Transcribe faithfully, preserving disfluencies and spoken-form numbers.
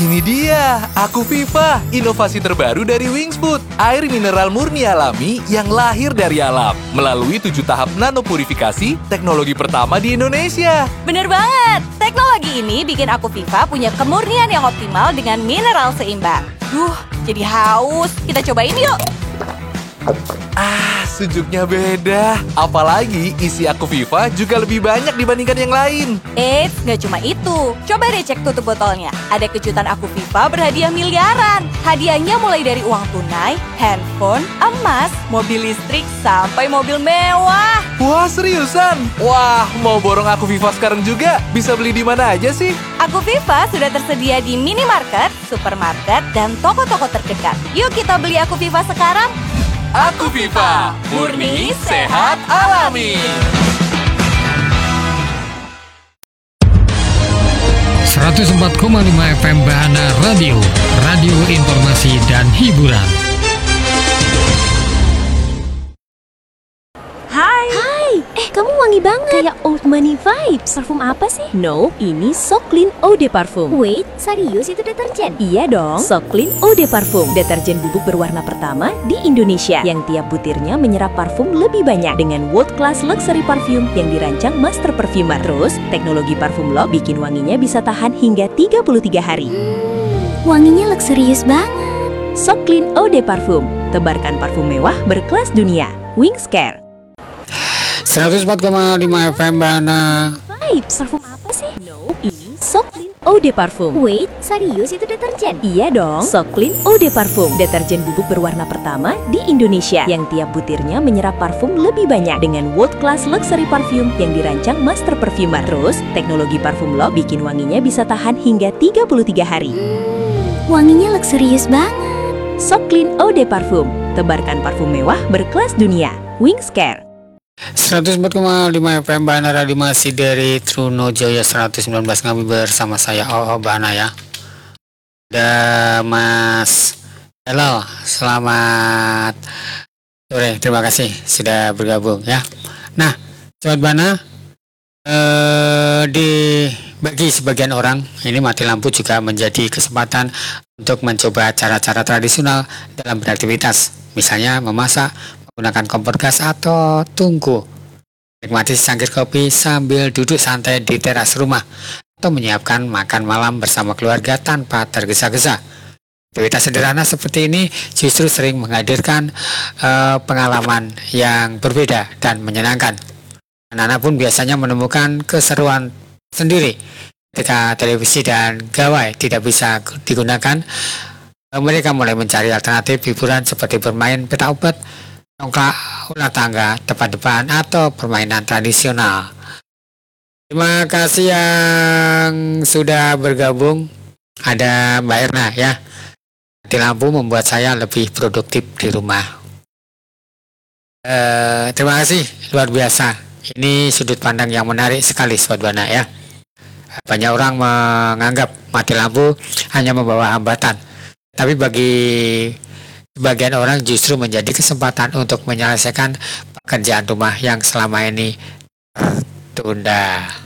Ini dia, Aku Viva, inovasi terbaru dari Wings Food. Air mineral murni alami yang lahir dari alam. Melalui tujuh tahap nanopurifikasi, teknologi pertama di Indonesia. Bener banget, teknologi ini bikin Aku Viva punya kemurnian yang optimal dengan mineral seimbang. Duh, jadi haus. Kita cobain yuk. Ah, sejuknya beda. Apalagi isi Aku Viva juga lebih banyak dibandingkan yang lain. Eits, nggak cuma itu. Coba deh cek tutup botolnya. Ada kejutan Aku Viva berhadiah miliaran. Hadiahnya mulai dari uang tunai, handphone, emas, mobil listrik, sampai mobil mewah. Wah, seriusan? Wah, mau borong Aku Viva sekarang juga? Bisa beli di mana aja sih? Aku Viva sudah tersedia di minimarket, supermarket, dan toko-toko terdekat. Yuk kita beli Aku Viva sekarang. Aku Viva, murni, sehat, alami. seratus empat koma lima F M Bahana Radio, radio informasi dan hiburan. Hai. Hai. Eh, kamu wangi banget. Kayak old money vibes. Parfum apa sih? No, ini So Clean Eau de Parfum. Wait, serius itu deterjen? Iya dong. So Clean Eau de Parfum, deterjen bubuk berwarna pertama di Indonesia yang tiap butirnya menyerap parfum lebih banyak dengan world class luxury parfum yang dirancang master perfumer. Terus, teknologi parfum lock bikin wanginya bisa tahan hingga tiga puluh tiga hari. Hmm, wanginya luxurious banget. So Clean Eau de Parfum, tebarkan parfum mewah berkelas dunia. Wings Care. seratus empat koma lima F M Bahana. Vibes, parfum apa sih? No, ini So Clean Eau de Parfum. Wait, serius itu deterjen? Iya dong. So Clean Eau de Parfum, deterjen bubuk berwarna pertama di Indonesia yang tiap butirnya menyerap parfum lebih banyak dengan world class luxury parfum yang dirancang master perfumer. Terus, teknologi parfum lock bikin wanginya bisa tahan hingga tiga puluh tiga hari. Hmm, wanginya luxurious banget. So Clean Eau de Parfum, tebarkan parfum mewah berkelas dunia. Wings Care. seratus empat koma lima F M Bahana Radio masih dari Trunojoyo seratus sembilan belas kami bersama saya O O Bahana ya. Ada Mas Halo, selamat sore, terima kasih sudah bergabung ya. Nah, Sobat Bahana, eh, di bagi sebagian orang ini mati lampu juga menjadi kesempatan untuk mencoba cara-cara tradisional dalam beraktivitas, misalnya memasak menggunakan kompor gas atau tungku, nikmati secangkir kopi sambil duduk santai di teras rumah, atau menyiapkan makan malam bersama keluarga tanpa tergesa-gesa. Aktivitas sederhana seperti ini justru sering menghadirkan uh, pengalaman yang berbeda dan menyenangkan. Anak-anak pun biasanya menemukan keseruan sendiri ketika televisi dan gawai tidak bisa digunakan. Mereka mulai mencari alternatif hiburan seperti bermain peta umpet, dongklak, ular tangga, tepat-tepan, atau permainan tradisional. Terima kasih yang sudah bergabung. Ada Mbak Erna ya. Mati lampu membuat saya lebih produktif di rumah. Eh, terima kasih, luar biasa. Ini sudut pandang yang menarik sekali, Sobat Bahana ya. Banyak orang menganggap mati lampu hanya membawa hambatan, tapi bagi sebagian orang justru menjadi kesempatan untuk menyelesaikan pekerjaan rumah yang selama ini tertunda.